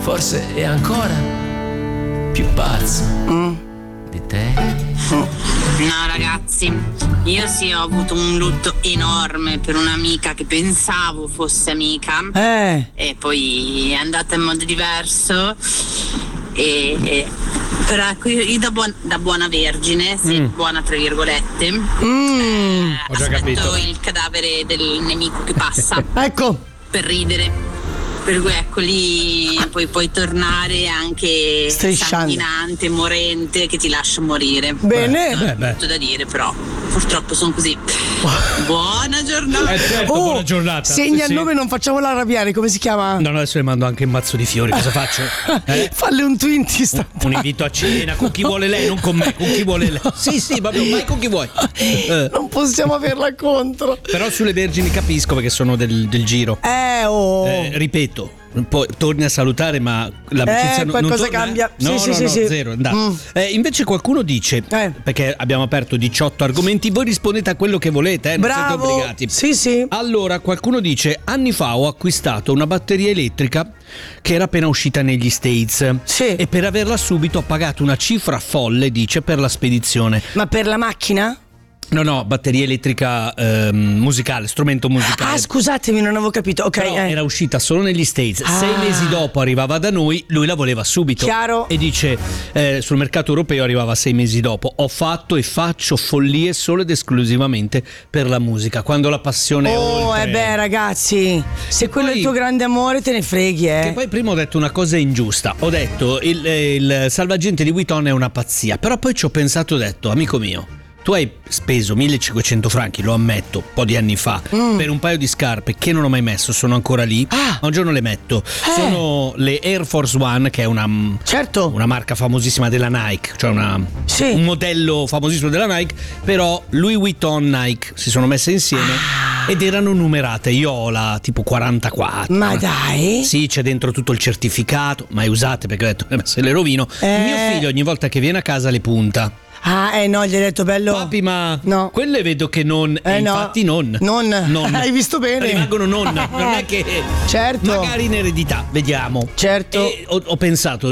forse è ancora più pazzo di te. No ragazzi, io sì ho avuto un lutto enorme per un'amica che pensavo fosse amica e poi è andata in modo diverso però ecco, io da buona vergine, sì, buona tra virgolette, ho già capito. aspetto il cadavere del nemico che passa ecco, per ridere. Per cui ecco lì puoi tornare anche sanguinante, morente, che ti lascia morire. Bene. Tutto da dire, però purtroppo sono così. Buona giornata. Certo, buona giornata. Segna il nome, non facciamolo arrabbiare, come si chiama? No, adesso le mando anche un mazzo di fiori, cosa faccio? Falle un twinty. Un invito a cena con chi vuole lei, non con me, con chi vuole lei. Sì, vabbè, vai con chi vuoi. Non possiamo averla contro. Però sulle vergini capisco perché sono del giro. Ripeto, poi torni a salutare, ma l'amicizia non torna. Cambia. No, sì, zero, invece qualcuno dice, perché abbiamo aperto 18 argomenti, voi rispondete a quello che volete, non siete obbligati. Sì. Allora, qualcuno dice: anni fa ho acquistato una batteria elettrica che era appena uscita negli States. Sì. E per averla subito ho pagato una cifra folle, dice, per la spedizione. Ma per la macchina? No, batteria elettrica musicale, strumento musicale. Scusatemi, non avevo capito. Ok. Però era uscita solo negli States. 6 mesi dopo arrivava da noi, lui la voleva subito. Chiaro. E dice sul mercato europeo arrivava 6 mesi dopo. Ho fatto e faccio follie solo ed esclusivamente per la musica. Quando la passione è oltre. Ragazzi, se quello è il tuo grande amore, te ne freghi, Che poi prima ho detto una cosa ingiusta. Ho detto il salvagente di Vuitton è una pazzia. Però poi ci ho pensato, ho detto, amico mio, tu hai speso 1500 franchi, lo ammetto, un po' di anni fa, per un paio di scarpe che non ho mai messo, sono ancora lì. Ma un giorno le metto. Sono le Air Force One, che è una marca famosissima della Nike, cioè un modello famosissimo della Nike, però Louis Vuitton Nike si sono messe insieme ed erano numerate. Io ho la tipo 44. Ma dai? Sì, c'è dentro tutto il certificato, mai usate perché ho detto se le rovino. Mio figlio ogni volta che viene a casa le punta. No, gli hai detto bello. Papi, ma no, quelle vedo che non. Infatti non. Hai visto bene. Rimangono non è che. Certo. Magari in eredità, vediamo. Certo. E ho pensato,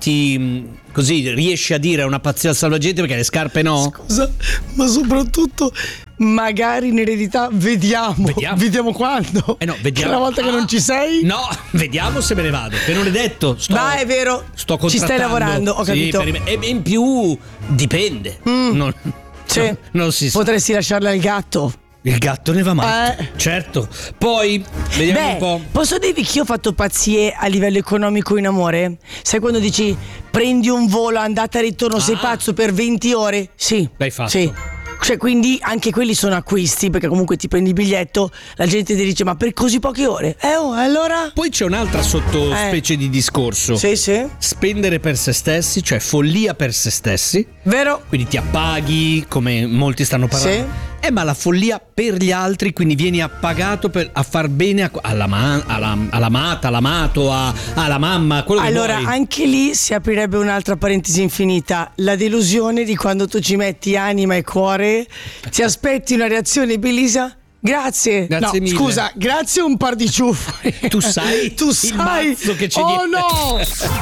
così riesci a dire una pazzia al salvagente perché le scarpe no? Scusa, ma soprattutto magari in eredità vediamo quando. Vediamo. Che una volta che non ci sei. No, vediamo se me ne vado. Che non è detto. È vero. Sto contrattando. Ci stai lavorando, ho capito. E in più dipende. Non si sa. Potresti lasciarla al gatto. Il gatto ne va male. Certo. Poi vediamo un po'. Posso dirvi che io ho fatto pazzie a livello economico in amore? Sai quando dici prendi un volo andata e ritorno, sei pazzo per 20 ore? Sì. L'hai fatto. Sì. Cioè, quindi anche quelli sono acquisti, perché comunque ti prendi il biglietto, la gente ti dice ma per così poche ore? Allora? Poi c'è un'altra sottospecie di discorso. Sì. Spendere per se stessi, cioè follia per se stessi. Vero? Quindi ti appaghi, come molti stanno parlando. Sì. Ma la follia per gli altri, quindi vieni appagato a far bene all'amata, all'amato, alla mamma, quello che vuoi. Anche lì si aprirebbe un'altra parentesi infinita. La delusione di quando tu ci metti anima e cuore, ti aspetti una reazione bellissima. Grazie mille. Scusa, grazie un par di ciuffi. Tu sai il mazzo che c'è dietro. No!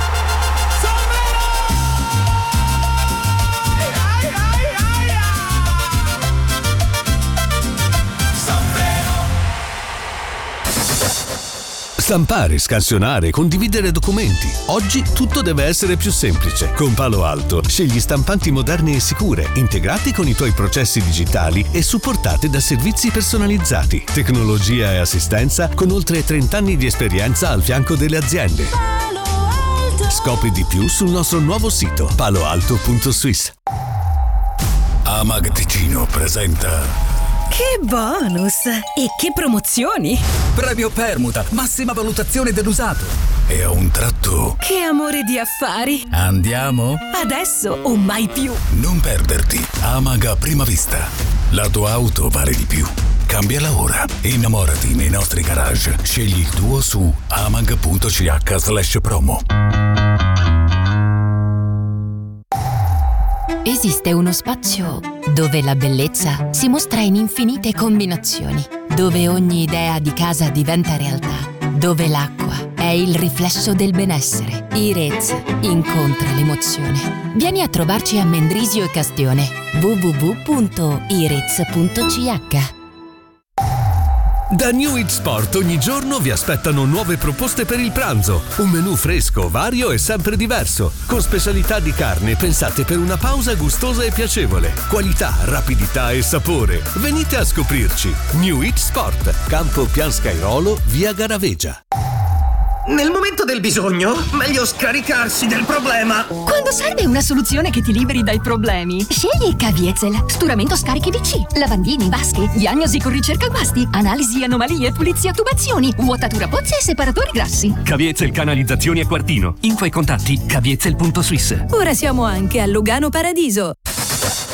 Stampare, scansionare, condividere documenti. Oggi tutto deve essere più semplice. Con Palo Alto scegli stampanti moderni e sicure, integrati con i tuoi processi digitali e supportate da servizi personalizzati, tecnologia e assistenza con oltre 30 anni di esperienza al fianco delle aziende. Scopri di più sul nostro nuovo sito paloalto.swiss. Amag Ticino presenta Che bonus! E che promozioni! Premio Permuta, massima valutazione dell'usato. E a un tratto Che amore di affari! Andiamo? Adesso o mai più! Non perderti Amag a prima vista. La tua auto vale di più. Cambiala ora. Innamorati nei nostri garage. Scegli il tuo su amag.ch/promo. Esiste uno spazio dove la bellezza si mostra in infinite combinazioni, dove ogni idea di casa diventa realtà, dove l'acqua è è il riflesso del benessere. Irez incontra l'emozione. Vieni a trovarci a Mendrisio e Castione. www.irez.ch. Da New It Sport ogni giorno vi aspettano nuove proposte per il pranzo. Un menù fresco, vario e sempre diverso, con specialità di carne pensate per una pausa gustosa e piacevole. Qualità, rapidità e sapore. Venite a scoprirci. New It Sport, Campo Pianscairolo, via Garavegia. Nel momento del bisogno, meglio scaricarsi del problema. Quando serve una soluzione che ti liberi dai problemi, scegli Caviezel. Sturamento scarichi VC, lavandini, vasche, diagnosi con ricerca guasti, analisi anomalie, pulizia tubazioni, vuotatura pozze e separatori grassi. Caviezel canalizzazioni a Quartino. Info e contatti caviezel.swiss. Ora siamo anche a Lugano Paradiso.